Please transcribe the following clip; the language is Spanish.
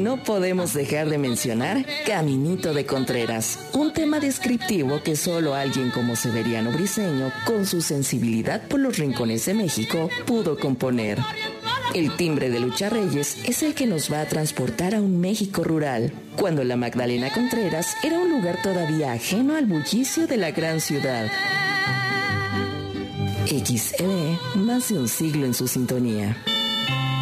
no podemos dejar de mencionar Caminito de Contreras, un tema descriptivo que solo alguien como Severiano Briceño, con su sensibilidad por los rincones de México, pudo componer. El timbre de Lucha Reyes es el que nos va a transportar a un México rural, cuando la Magdalena Contreras era un lugar todavía ajeno al bullicio de la gran ciudad. XED, más de un siglo en su sintonía.